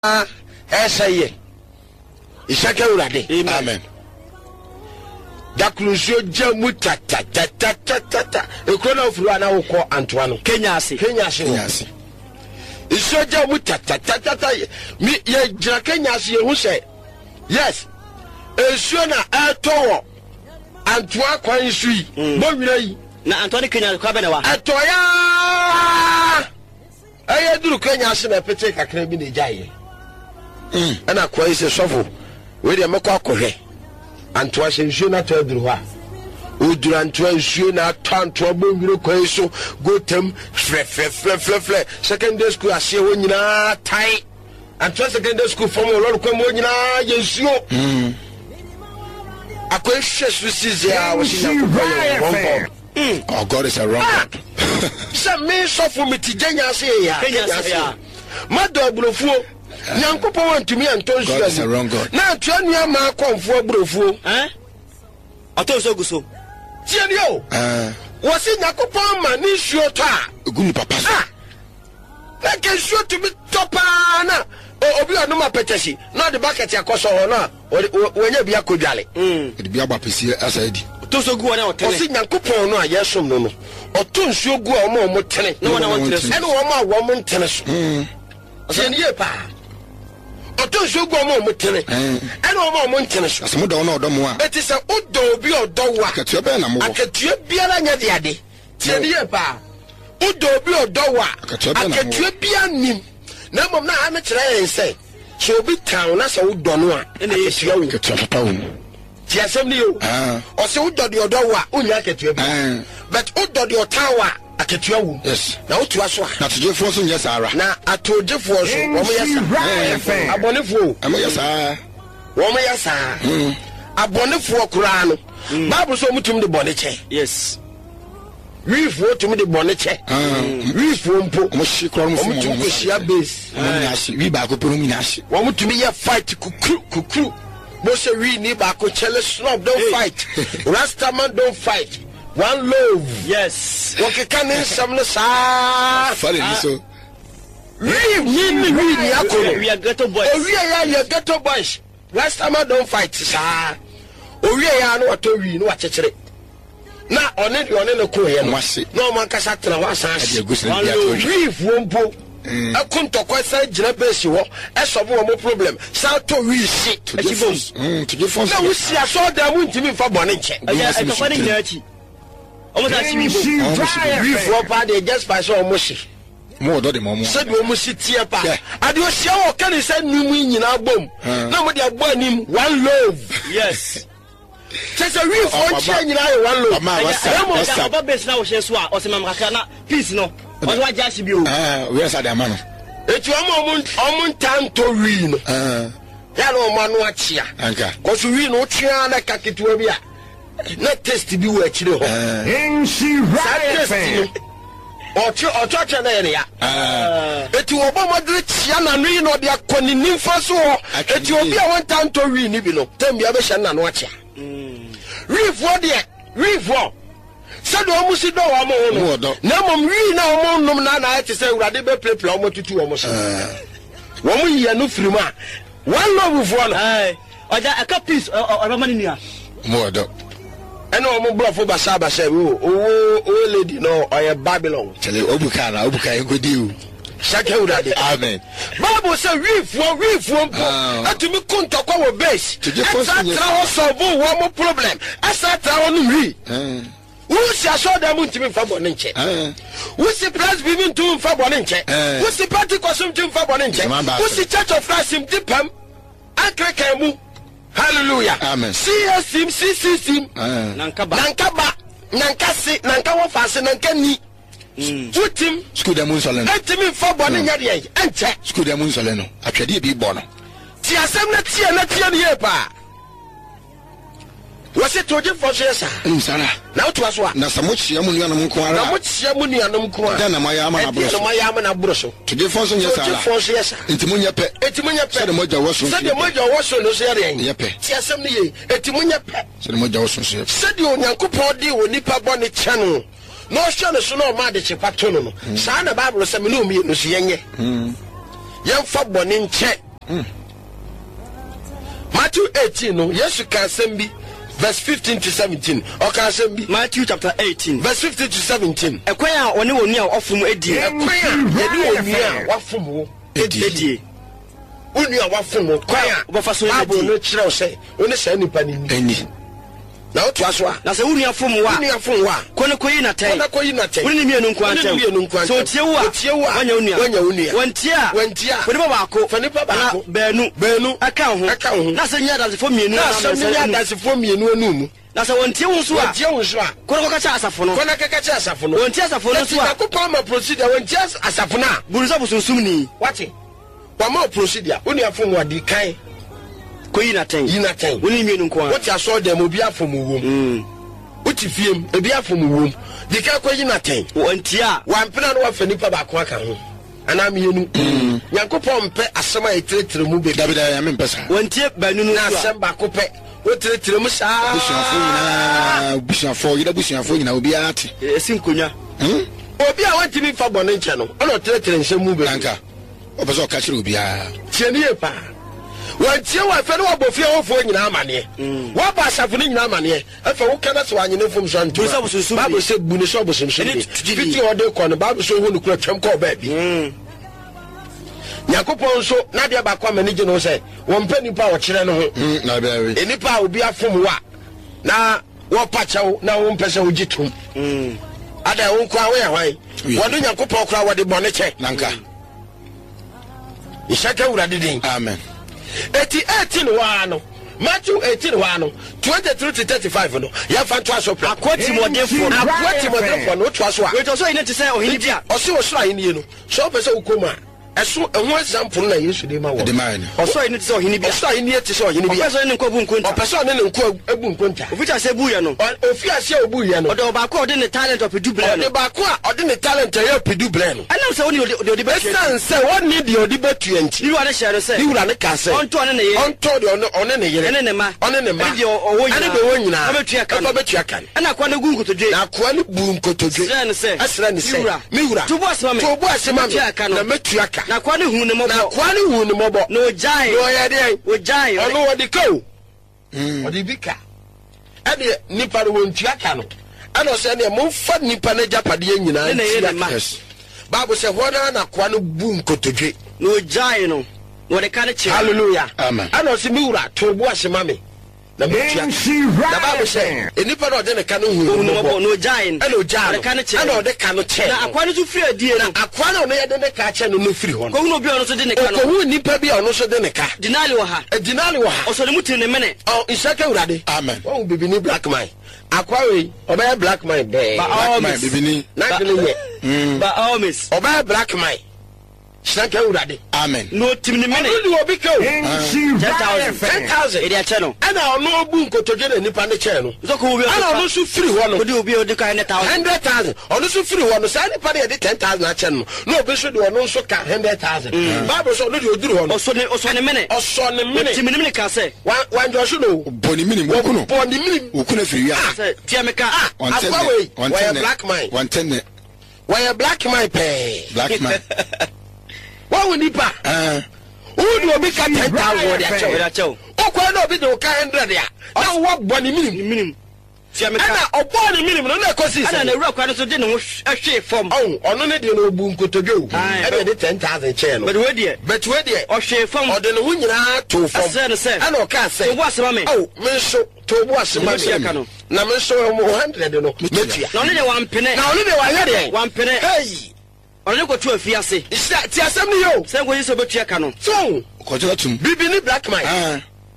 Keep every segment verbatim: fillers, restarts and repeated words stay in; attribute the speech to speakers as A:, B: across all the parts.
A: Esaye Isaka urade. Amen. Dakluso jamu ta ta ta ta ta ta ta. Ekona ofuru ana woko Antoine. Kenya ase. Kenya ase. Kenya ase. Iso jamu ta ta ta ta ta. Mi ye gira Kenya ase hu se. Yes. Esuo na etowo. Antoine kwan sui. Bo nwira yi.
B: Na Antoine Kenya kwa be na wa.
A: Etoya. Aye duru Kenya ase na pete kakra bi na jaye. Mm. Ana kwa ise sofo. We dey mekwa akohwe. Antoa nsuo na to aduru ha. Oduru antoa nsuo na tantoa bonwire kwa iso gotem fre fre fre fre fre. Secondary school ase wo nyina tai. Antoa secondary school form olor kwa mo nyina ye nsuo. Mm. Akohwe su sizia wo sinya kwa. Mm.
C: Oh, God is a wrong God.
A: Some me sofo mitijanya ase ya.
B: Kenya ase.
A: Mado aburofuo. Nyankopon wantumi anton
C: God is a wrong God.
A: Na atuanua ma akonfo aburofuo.
B: Eh? Atonso guso.
A: Tieni o.
C: Eh.
A: Wasi Nyankopon ma ni suo to a.
C: Egunu papa so.
A: Na ke suo to mi topa na obi onu ma petesi. Na de bucket akoso ho na wanya bia kodwale.
C: Mm. De bia ba pesi asa edi.
B: Atonso gu wona otene.
A: Wasi Nyankopon no a yesom no no. Otonsuo gu a omo omo tene.
B: Na wona won tene.
A: Ene wo ma wo mo tene so.
C: Mm.
A: Tieni e pa. Oto shogu omo mo tene ene omo mo ntene so
C: asemo do na odo mo a
A: eti se odo bi odo wa
C: akatua be na mo
A: akatua biara nya de ade tieni ye pa odo bi odo wa akatua bia nim na mom na ame kire yen se so obi town na se odo no a ene yesia wo
C: akatua papa wo
A: ti asem ni yo o se odo de odo wa onya akatua bi but odo de otawa akatua wo
C: yes
A: na otua so
C: na tujefo so nyesa ara
A: na atojefo so wo mo yesa abonefo
C: amo yesa
A: wo mo yesa abonefo kura no bible so mutum de bone che
B: yes
A: wifo tum de bone che wifo mpo
C: mo shi kro mo fu mo
A: mutum ko shia base
C: mo na shi wi ba ko pero mi na shi
A: wo mutum ye fight kukru kukru bo se wi ni ba ko chele snob don't fight rastaman don't fight one love
B: yes
A: okay can some no sa
C: fare ni so
A: we ni ni we ni akoro
B: we are ghetto boys
A: o we ya ya ghetto boys rastaman don't fight sa o we ya no wato wi no wachekere na one de one no ko ye no na o man kasa tra wa san we fuompo akuntokwa sa gina besi wo e sobo wo mo problem sa to wi si
C: tujefo mm tujefo
A: na wo si aso da mu ntimi fa bone nche
B: e to kwani nyachi omo ta si wi bo
A: wi fo pa de just by so omo si
C: mo do de mo mo
A: se de omo si tie pa ade o sia wo kan se nimu nyina bom na mo de agbo anim one love
B: yes
A: se we fo che nyina ye one love
C: ma wasa
B: wasa ba base na wo she so a o se mam kaka na peace no o wa jashi bi o
C: ah we sa de amano
A: eti omo omo tanto wi no
C: ah
A: ya no mo anu achia
C: anka
A: ko so wi no twia na kaketua bi a na test bi wo akire ho
C: in she right
A: ocho ocho na ye ya eti wo bo modre chia na no yi no de akoni nimfa so eti obi a won tanto wi ni bi no tambia be hye na no achia rifo de rifo sado omo si do wa mo no na mom wi na omo nom na na ati se urade be prepare omo tutu omo so wo mo yi no firi ma one love fo no
B: eh oja aka peace o ba mani nia
C: mo do
A: eno omo blofo ba sa ba se o o lady no oye Babylon
C: tele obuka na obuka engodi o
A: shake urade
C: amen
A: bible say rifo rifo mpo atumi kuntokwa wo base asa tra ho solve wo mo problem asa tra ho no wi who si aso da mu ntimi fa bone nche who si plus bi ntumi fa bone nche who si party kosum ntimi fa bone nche who si church of Christ im dipam akreka mu hallelujah
C: amen
A: see sim see see sim
B: nankaba
A: nankaba nankasi nankawo fase nankani Utim
C: school dem unsoleno
A: etimi fa bone nya de enche
C: school dem unsoleno atwede bi bo no
A: ti asem na tie na tie ne ye pa wose toje for yesa
C: nsara
A: na oto so a
C: na samo chia mu nuanom nko ara
A: na mo chia mu nuanom nko ara
C: da na maya ma na bro
A: na maya ma na bro so
C: toje for so yesa
A: toje for yesa
C: entimu nya pe
A: etimu nya pe
C: se de moja wo so
A: se de moja wo so no so ya de
C: nya pe
A: ti asem ne ye etimu nya pe
C: se de moja wo so so
A: se de onyankopon de woni pa bone chanu no hwe no so no ma de chepato no sa na bible se me no mi no so yenye yen fa bone nche Matthew eighteen no yesu ka asɛm bi verse fifteen to seventeen ɔka asɛm bi.
B: Matthew chapter eighteen
A: verse fifteen to seventeen.
B: ɛkwan a ɔne wɔn nua ɔfom edi.
A: ɛkwan a yɛde wɔn nua wafom wo
B: edi.
A: Unu a wafom wo kwan a
B: wɔfa so edi.
A: Bible no kyerɛw sɛ one sɛ nipa ni
C: Eni.
A: na woto aso a
B: na sɛ wo nua fom wo a
A: wo nua fom wo a
B: kɔne kɔyi na tɛn.
A: kɔne kɔyi na tɛn.
B: wo ne mienu nko antɛm.
A: wo ne mienu nko antɛm.
B: sɛ otie wo a
A: otie wo a
B: wɔnyɛ wo nua.
A: wɔnyɛ wo nua.
B: wɔntie a
A: wɔntie a
B: fa nipa baako.
A: fa nipa baako.
B: baanu.
A: baanu.
B: ɛka ho.
A: ɛka ho.
B: na sɛ nyɛ adansefo mmienu.
A: na sɛ nyɛ adansefo mmienu anum.
B: na sɛ wɔntie wo nso a
A: wɔntie wo nso a
B: kɔne kɔka kyɛ asafo no.
A: kɔne kɔka kyɛ asafo no.
B: wɔntie asafo no nso a
A: Yakopɔn ma procedure wɔntie asafo no a
B: buru sɛ bosonsum ni.
A: wate wama procedure wo nua fom wo di kan
B: kɔyi na tɛn.
A: yi na tɛn.
B: wo ne mienu nko a.
A: wote asɔ dɛm obi afom wo wom. wote fiem ebi afom wo wom di kan kɔyi na tɛn.
B: wɔntie a
A: wampena no wafa nipa baako aka ho ana mmienu. Nyankopɔn mpɛ asɛm a ɛtiretire mu bɛ
C: David ya me mpesa.
B: wɔntie baanu no
A: na
B: nso a
A: asɛm baako pɛ wotiretire mu saa.
C: Busuafo nyina, busuafo, yida busuafo nyina obi ate.
B: esi nkonya.
C: Hmm?
A: Obi a wantimi fa bɔne nkyɛ no ɔna ɔtiretire nsɛm mu bɛ.
C: Anka. Obeso ka kire obi a.
A: Tie ne pa. Wantie wa fɛ no wabɔ fie hɔfoɔ nyinaa amaneɛ. Waba asafo no nyinaa amaneɛ. Ɛfɛ wo kana sɛ wanyene fom so anto. Bible sɛ bu ne sɛ ɔbosomsom. Fiti ɔde kɔ no Bible sɛ ɔhu no kura twam kɔ baabi. Nyankopɔn nso na deɛ baako amani gye no sɛ wɔmpɛ nipa a ɔkyerɛ no ho.
C: Na bɛwe.
A: Enipa a obi afom wa na wɔpa kyɛw na wɔmpɛ sɛ wogye tom. Ada wo nkwa wo yɛ hwan. Wɔde Nyankopɔn kora wɔde bɔne kyɛ.
C: Nanka.
A: Ishaka wurade din.
C: Amen.
A: Eti eighteen wa no. Matthew eighteen wa no. twenty-three to thirty-five no. Ya fa to aso pra.
B: Akoti modefo.
A: Akoti modefo no to aso a.
B: We to so ine te say ohini dia.
A: Osi wo so ahini no. So pese ukoma. Eso ehun example na Yesu de ma wo.
C: De ma ni.
B: Oso ine te say ohini bia.
A: Oso ahini te say ohini bia.
B: Oso ine nko bu nkonta.
A: Opeso ne nko ebu nkonta.
B: Oficha se bu ye no.
A: Ofi ase obu ye no.
B: Odo ba ko ode ne talent of pedu ble no.
A: Ode ba ko a ode ne talent ya pedu ble no.
B: Anam se woni ode ode be tue.
A: Esan se woni de ode be tue nti.
B: Ni wade share se.
A: Ni wura ne ka se.
B: Onto one ne ye.
A: Onto de one one ne ye.
B: Ene ne ma.
A: One ne ma.
B: Ene de owo nyina.
A: Ene de wo nyina.
B: Obe tue kan.
A: Obe tue kan.
B: Ana kwa ne gu nkotodwe.
A: Na kwa ne bu nkotodwe.
B: Sre ne se.
A: Asra ne se.
B: Mi wura. Tubo asema me.
A: Tubo asema me. Na metu aka.
B: Na kwa ne hu ne mo.
A: Na kwa ne hu ne mo bo.
B: No jai.
A: No ya de.
B: O jai.
A: Ono wodi ko. Mm. Wodi bika. Ade nipa no wontu aka no. Ana se ne mo fa nipa na japade nyina.
B: Ne ye ne ma.
A: Bible say hona na kwa no bu nkotodwe.
B: No jai no. Wode ka ne che.
A: Hallelujah.
C: Amen.
A: Ana se mi wura tubo asema me. Na metu aka. Na Bible say enipa no de ne ka no hu ne mo.
B: No jai.
A: Ana o jai. Ana o de ka no che.
B: Na akwa no tu firi adie no.
A: Akwa no ye de ne ka che no no firi ho.
B: Ko hu no bi ono so de ne ka no.
A: Ko hu nipa bi ono so de ne ka.
B: Dinali wo ha.
A: Dinali wo ha.
B: Oso ne muti ne mene.
A: Oh, isaka urade.
C: Amen.
A: Oh, bibi ni black man. Akwa we, oba black man be.
C: Black man bibi ni.
A: Na kele ye.
B: Ba always.
A: Oba black man. Isaka urade.
C: Amen.
B: No tim ne mene.
A: Onu obi ko.
B: ten thousand.
A: ten thousand.
B: E dia che no.
A: Ana onu obu nkotodwe na nipa ne che no.
B: So ko obi.
A: Ana onu so firi ho no.
B: Odi obi odi ka one thousand.
A: one hundred thousand. Onu so firi ho no. Sa nipa de ten thousand a che no. No obi so de onu so ka one hundred thousand. Bible so no de oduru ho no.
B: Oso ne oso ne mene.
A: Oso ne mene.
B: Tim ne mene ka se.
A: Wan wan jo so no.
C: Boni mini mo kuno.
A: Boni mini.
C: Okuna firi ya.
B: Se tia me ka.
A: Akwa we. Why black man?
C: one ten.
A: Why black man pay?
C: Black man.
A: What will nipa?
C: Ah.
A: Who do we can ten thousand?
B: Dia chow.
A: O kwa no bi do ka one hundred ya. Na wo boni minim
B: minim. Tia me ka.
A: Ana oboni minim no na kosi.
B: Ana na wura kwa no so de ne ho hwe form.
A: Oh, ono ne de no obu nkotodwe o. E de ten thousand chair no.
B: But we dey.
A: But we dey.
B: O hwe form.
A: O de no ho nyina to form.
B: Ase ne se.
A: Ana o ka se.
B: To bo asema me.
A: Oh, me so to bo asema me. Na me so one hundred no. Metia.
B: Na one de one pene.
A: Na one de wa ye de.
B: One pene.
A: Hey.
B: Ono ko tu afiase.
A: Isa ti asem ni yo.
B: Se ngo yiso betua ka no.
A: So,
C: ko jela tum.
A: Bibi ni black man.
C: Ah.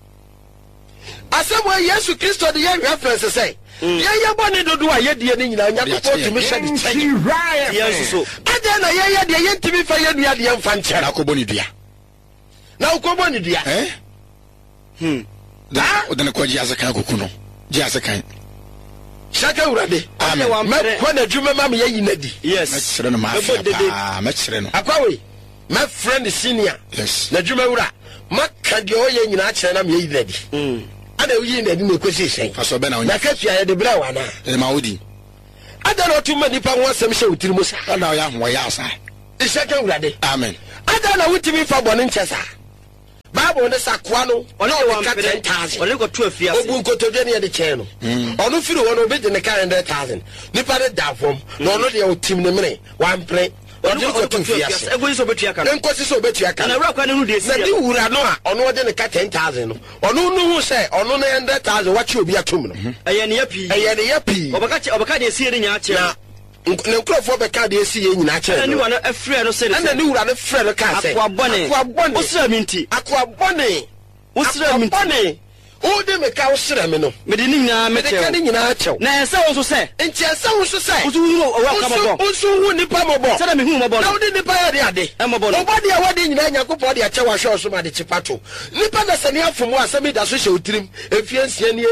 A: Asem wa Yesu Kristo de ye reference say. Ye ye boni dodo a ye die ni nyina nya ko to me hye de kyɛ.
B: Yesu so.
A: Ade na ye ye de ye ntimi fa ye dua de ye mfa nkyɛ.
C: Na ko boni dua.
A: Na ko boni dua.
C: Eh? Hmm. Da o de ko ji asakan kokuno. Ji asakan.
A: Shaka urade.
C: Amen.
A: Me ko na dwuma ma me yi nadi.
B: Yes.
C: Me kyerɛ no ma afia. Ah, me kyerɛ no.
A: Akwa we. My friend senior.
C: Yes.
A: Na dwuma wura. Maka de o ye nyina kyerɛ na me yi nadi. Mm. Ada wi nadi na kosi sen.
C: Faso be na onya.
A: Na ka fia ye de bra wa na.
C: E ma odi.
A: Ada no tuma nipa ho asɛm hyɛ wotiri mu sa.
C: Ada o ya ho ya sa.
A: Shaka urade.
C: Amen.
A: Ada na wutimi fa bɔne nkyɛ sa. bible ne sakwa no
B: ono
A: de ka ten thousand
B: ono ko two afia
A: obu nkotodwe ne de chen no ono firi wo no be de ne ka one hundred thousand nipa de da fom no ono de o tim ne mene one pre ono ko two afia
B: ego so betua kan
A: enkosi so betua kan
B: na wura kwa ne hu de esi
A: na di wura no a ono de ne ka ten thousand no ono no hu se ono ne one hundred thousand wachi obi atom no
B: eye ne ya pi
A: eye ne ya pi
B: obaka obaka de esi ne nya ache
A: ne nkrofo be ka de esi ye nyina ache
B: ani wa no afre no se
A: na ne wura ne fre no ka se
B: akwa bone
A: akwa bone
B: osira minti
A: akwa bone
B: osira minti
A: o de me ka osira me no
B: me de nyina me
A: me de ka ne nyina ache
B: na esa wo so se
A: nti esa wo so se
B: osu hu o wa ka bobo
A: osu hu nipa mobo
B: se na me hu mobo
A: na o de nipa ya de ade
B: e mobo no
A: obo de ya wade nyina nyakopo de ache wa hwe so ma de chipato nipa na se ne afomu asemi da so hye otirim efie nsia nie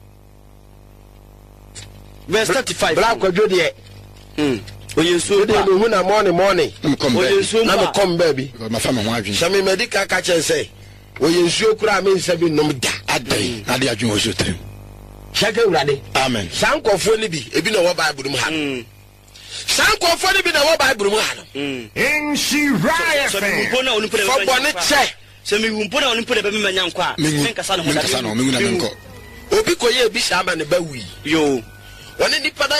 B: verse thirty-five
A: black kwadwo de
B: mm oyensuo
A: de no hu na morning morning
B: oyensuo
A: na me come baby
C: ma fa me ho adwin
A: sami medical ka chen say oyensuo kura me nsa bi nom da
C: adai ade adwin wo so trim
A: shaka urade
C: amen
A: sankofo ni bi ebi na wo bible mu ha sankofo ni bi na wo bible mu ha
D: in Shiraya
B: so me hu na onu pere
A: for bone che
B: so me hu na onu pere be me manya nkwa
C: me nkasa no me nkasa no me nguna me nko
A: obi koye bi sha ma ne ba wi
B: yo
A: woni nipa